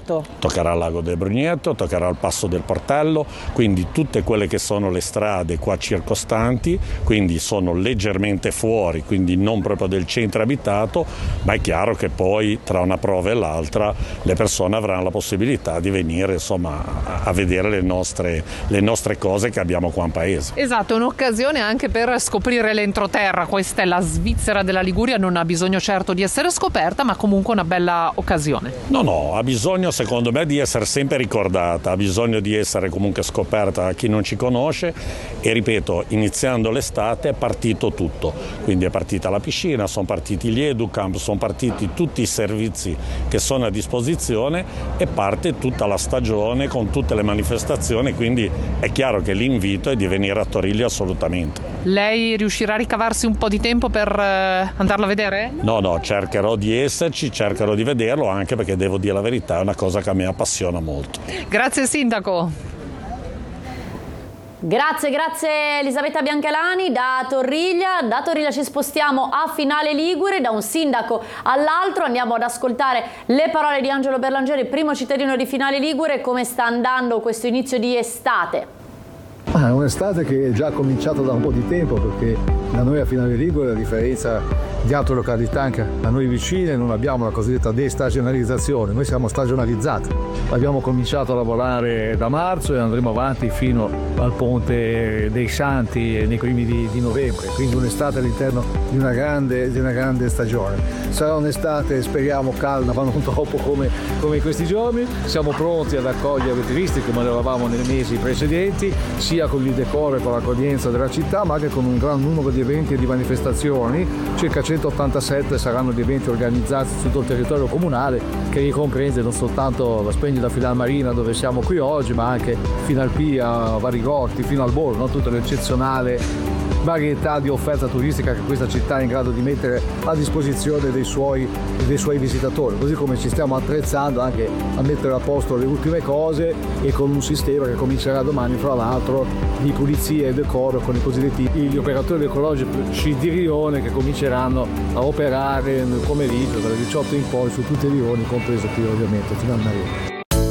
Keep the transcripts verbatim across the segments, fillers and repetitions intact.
Brugneto. Toccherà il lago del Brugneto, toccherà il passo del Portello, quindi tutte quelle che sono le strade qua circostanti, quindi sono leggermente fuori, quindi non proprio del centro abitato, ma è chiaro che poi tra una prova e l'altra le persone avranno la possibilità di venire insomma a vedere le nostre, le nostre cose che abbiamo qua in paese. Esatto, è un'occasione anche per scoprire l'entroterra. Questa è la Svizzera della Liguria, non ha bisogno certo di essere scoperta, ma comunque una bella occasione. No, no, ha bisogno secondo me di essere sempre ricordata, ha bisogno di essere comunque scoperta da chi non ci conosce e ripeto, iniziando l'estate è partito tutto, quindi è partita la piscina, sono partiti gli educamp, sono partiti tutti i servizi che sono a disposizione e parte tutta la stagione con tutte le manifestazioni, quindi è chiaro che l'invito è di venire a Torillo assolutamente. Lei riuscirà a ricavarsi un po' di tempo per eh, andarlo a vedere? No, no, cercherò di esserci, cercherò di vederlo, anche perché devo dire la verità, è una cosa che a me appassiona molto. Grazie Sindaco. Grazie, grazie Elisabetta Biancalani da Torriglia. Da Torriglia ci spostiamo a Finale Ligure, da un sindaco all'altro. Andiamo ad ascoltare le parole di Angelo Berlangeri, primo cittadino di Finale Ligure. Come sta andando questo inizio di estate? Ah, è un'estate che è già cominciata da un po' di tempo, perché da noi a Finale Ligure, a differenza di altre località anche a noi vicine, non abbiamo la cosiddetta destagionalizzazione, noi siamo stagionalizzati. Abbiamo cominciato a lavorare da marzo e andremo avanti fino al Ponte dei Santi nei primi di, di novembre, quindi un'estate all'interno di una grande, di una grande stagione. Sarà un'estate, speriamo, calda, ma non troppo come, come in questi giorni. Siamo pronti ad accogliere i turisti come lo eravamo nei mesi precedenti, sia con il decoro e con l'accoglienza della città, ma anche con un gran numero di eventi e di manifestazioni. Circa centottantasette saranno gli eventi organizzati su tutto il territorio comunale, che ricomprende non soltanto la splendida Finalmarina dove siamo qui oggi, ma anche Finalpia, Varigorti, fino al Borgo, no? Tutta l'eccezionale varietà di offerta turistica che questa città è in grado di mettere a disposizione dei suoi, dei suoi visitatori, così come ci stiamo attrezzando anche a mettere a posto le ultime cose e con un sistema che comincerà domani, fra l'altro, di pulizia e decoro con i cosiddetti gli operatori ecologici di rione, che cominceranno a operare nel pomeriggio dalle diciotto in poi su tutti i rioni, compreso qui ovviamente Finalmarina.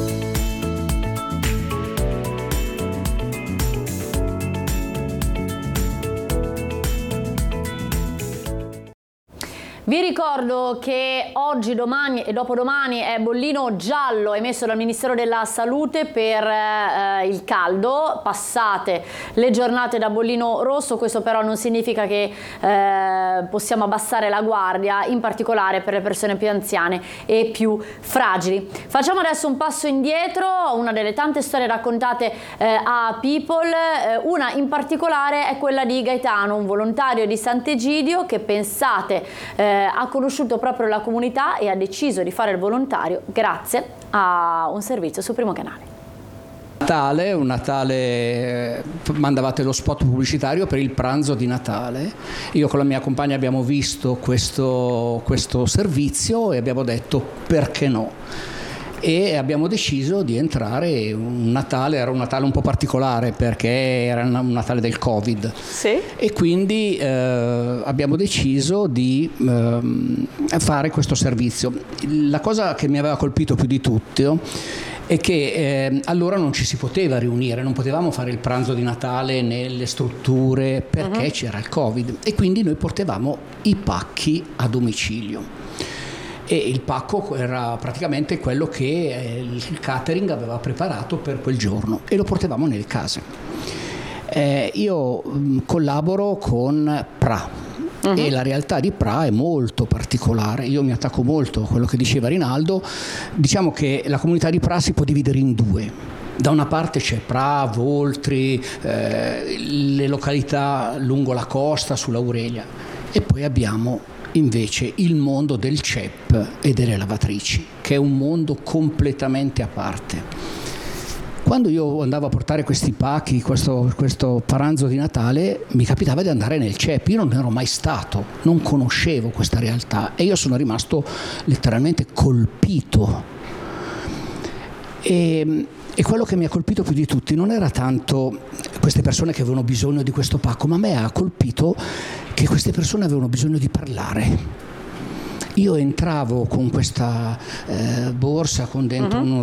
Vi ricordo che oggi, domani e dopodomani è bollino giallo emesso dal Ministero della Salute per eh, il caldo. Passate le giornate da bollino rosso, questo però non significa che eh, possiamo abbassare la guardia, in particolare per le persone più anziane e più fragili. Facciamo adesso un passo indietro, una delle tante storie raccontate eh, a People, eh, una in particolare è quella di Gaetano, un volontario di Sant'Egidio che, pensate, eh, ha conosciuto proprio la comunità e ha deciso di fare il volontario grazie a un servizio su Primo Canale. Natale, un Natale, mandavate lo spot pubblicitario per il pranzo di Natale. Io con la mia compagna abbiamo visto questo, questo servizio e abbiamo detto perché no? E abbiamo deciso di entrare. Un Natale era un Natale un po' particolare perché era un Natale del Covid, sì. E quindi eh, abbiamo deciso di eh, fare questo servizio. La cosa che mi aveva colpito più di tutto è che eh, allora non ci si poteva riunire, non potevamo fare il pranzo di Natale nelle strutture perché uh-huh. c'era il Covid, e quindi noi portavamo i pacchi a domicilio. E il pacco era praticamente quello che il catering aveva preparato per quel giorno e lo portavamo nelle case. Eh, io mh, collaboro con P R A uh-huh. e la realtà di P R A è molto particolare. Io mi attacco molto a quello che diceva Rinaldo. Diciamo che la comunità di P R A si può dividere in due. Da una parte c'è P R A, Voltri, eh, le località lungo la costa, sull'Aurelia, e poi abbiamo invece il mondo del C E P e delle lavatrici, che è un mondo completamente a parte. Quando io andavo a portare questi pacchi, questo, questo pranzo di Natale, mi capitava di andare nel C E P. Io non ero mai stato, non conoscevo questa realtà e io sono rimasto letteralmente colpito. E, e quello che mi ha colpito più di tutti non era tanto queste persone che avevano bisogno di questo pacco, ma a me ha colpito che queste persone avevano bisogno di parlare. Io entravo con questa eh, borsa con dentro uh-huh. uno